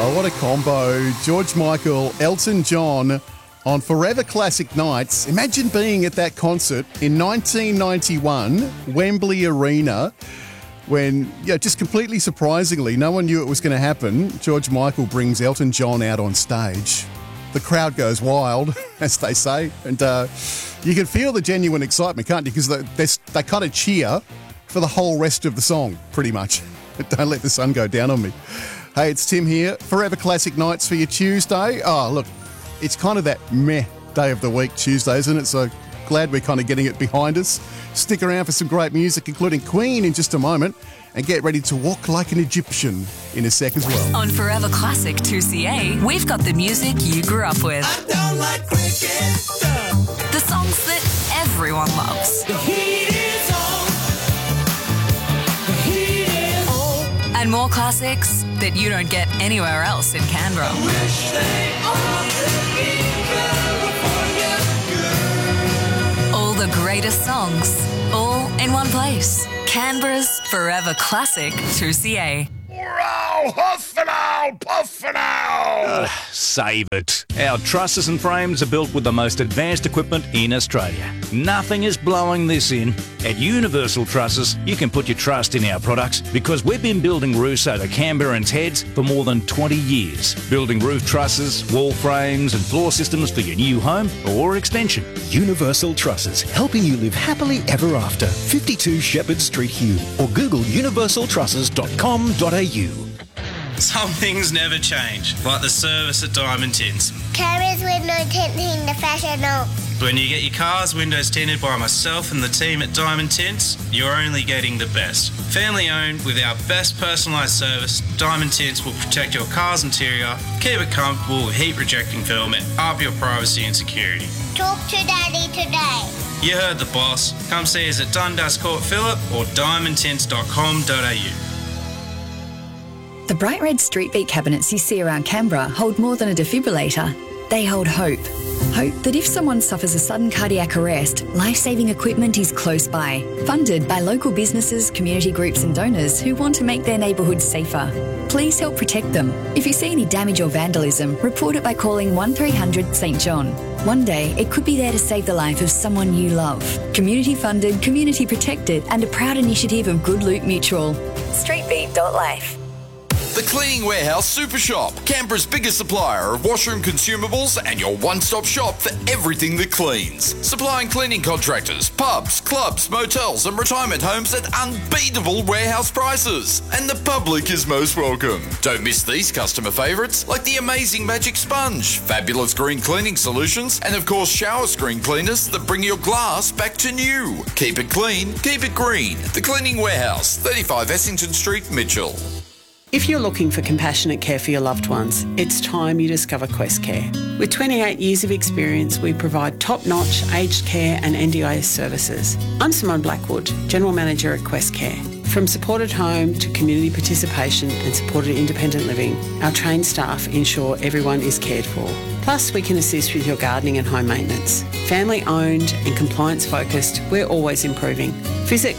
Oh, what a combo. George Michael, Elton John on Forever Classic Nights. Imagine being at that concert in 1991, Wembley Arena, when, just completely surprisingly, no one knew it was going to happen. George Michael brings Elton John out on stage. The crowd goes wild, as they say, and you can feel the genuine excitement, can't you? Because they kind of cheer for the whole rest of the song, pretty much. Don't let the sun go down on me. Hey, it's Tim here. Forever Classic Nights for your Tuesday. Oh, look, it's kind of that meh day of the week, Tuesday, isn't it? So glad we're kind of getting it behind us. Stick around for some great music, including Queen in just a moment, and get ready to walk like an Egyptian in a sec as well. On Forever Classic 2CA, we've got the music you grew up with. I don't like cricket. The songs that everyone loves. The heat is on. The heat is on. And more classics that you don't get anywhere else in Canberra. Wish they all could be California girl. All the greatest songs, all in one place. Canberra's Forever Classic 2CA. Oh, huff and owl, puff and owl. Save it. Our trusses and frames are built with the most advanced equipment in Australia. Nothing is blowing this in. At Universal Trusses, you can put your trust in our products because we've been building roofs over Canberrans' heads for more than 20 years. Building roof trusses, wall frames and floor systems for your new home or extension. Universal Trusses, helping you live happily ever after. 52 Shepherd Street, Hume, or Google universaltrusses.com.au. Some things never change, like the service at Diamond Tints. Carers window tinting the professional. When you get your car's windows tinted by myself and the team at Diamond Tints, you're only getting the best. Family owned with our best personalised service, Diamond Tints will protect your car's interior, keep it comfortable with heat rejecting film and up your privacy and security. Talk to Daddy today. You heard the boss. Come see us at Dundas Court Phillip or diamondtints.com.au. The bright red street beat cabinets you see around Canberra hold more than a defibrillator. They hold hope. Hope that if someone suffers a sudden cardiac arrest, life-saving equipment is close by. Funded by local businesses, community groups and donors who want to make their neighbourhoods safer. Please help protect them. If you see any damage or vandalism, report it by calling 1300 St John. One day, it could be there to save the life of someone you love. Community funded, community protected and a proud initiative of Good Loot Mutual. Streetbeat.life. The Cleaning Warehouse Super Shop, Canberra's biggest supplier of washroom consumables and your one-stop shop for everything that cleans. Supplying cleaning contractors, pubs, clubs, motels and retirement homes at unbeatable warehouse prices. And the public is most welcome. Don't miss these customer favourites like the amazing Magic Sponge, fabulous green cleaning solutions and of course shower screen cleaners that bring your glass back to new. Keep it clean, keep it green. The Cleaning Warehouse, 35 Essington Street, Mitchell. If you're looking for compassionate care for your loved ones, it's time you discover Quest Care. With 28 years of experience, we provide top-notch aged care and NDIS services. I'm Simone Blackwood, General Manager at Quest Care. From supported home to community participation and supported independent living, our trained staff ensure everyone is cared for. Plus, we can assist with your gardening and home maintenance. Family owned and compliance focused, we're always improving. Visit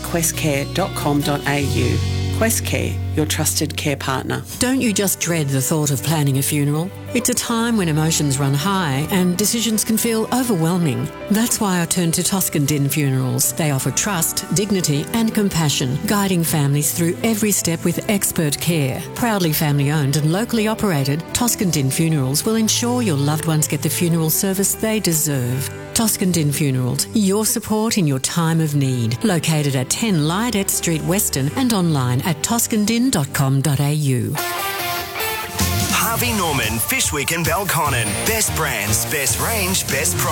questcare.com.au. Quest Care, your trusted care partner. Don't you just dread the thought of planning a funeral? It's a time when emotions run high and decisions can feel overwhelming. That's why I turn to Toscan Din Funerals. They offer trust, dignity and compassion, guiding families through every step with expert care. Proudly family owned and locally operated, Toscan Din Funerals will ensure your loved ones get the funeral service they deserve. Toscan Din Funerals, your support in your time of need. Located at 10 Lydet Street, Weston and online at toscandin.com.au. Harvey Norman, Fishwick and Belconnen. Best brands, best range, best price.